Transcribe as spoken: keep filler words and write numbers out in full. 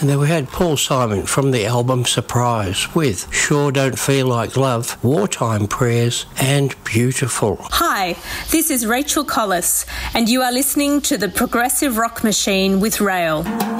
And then we had Paul Simon from the album Surprise with Sure Don't Feel Like Love, Wartime Prayers and Beautiful. Hi, this is Rachel Collis and you are listening to the Progressive Rock Machine with Rail.